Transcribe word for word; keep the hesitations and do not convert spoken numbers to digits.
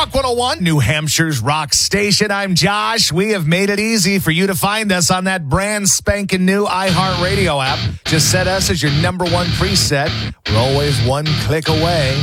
Rock one oh one, New Hampshire's rock station. I'm Josh. We have made it easy for you to find us on that brand spanking new iHeartRadio app. Just set us as your number one preset. We're always one click away.